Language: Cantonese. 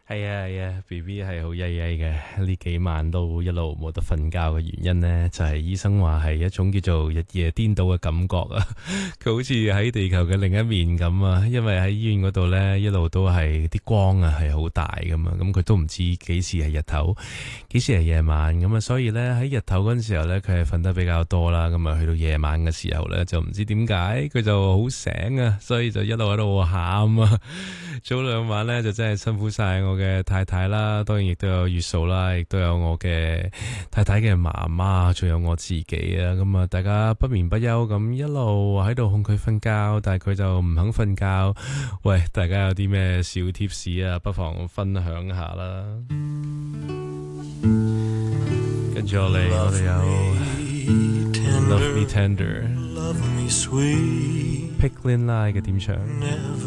係啊係啊，BB 係好曳曳嘅，呢幾晚都一路冇得瞓覺嘅原因呢，就係醫生話係一種叫做日夜顛倒嘅感覺啊。佢好似喺地球嘅另一面咁啊，因為喺醫院嗰度呢，一路都係啲光啊係好大噶嘛，咁佢都唔知幾時係日頭，幾時係夜晚咁啊，所以呢，喺日頭嗰陣時候呢，佢係瞓得比較多啦，咁啊去到夜晚嘅時候呢，就唔知點解佢就好醒啊，所以就一路喺度喊啊。早兩晚呢，就真係辛苦晒我嘅太太啦，當然亦都有月嫂啦，亦都有我嘅太太嘅媽媽，仲有我自己啊。咁啊，大家不眠不休咁一路喺度哄佢瞓覺，但係佢就唔肯瞓覺。喂，大家有啲咩小貼士啊？不妨分享下啦。跟住落嚟，我哋有 Love Me Tender、Love Me Sweet、Picklin Lie 嘅點唱。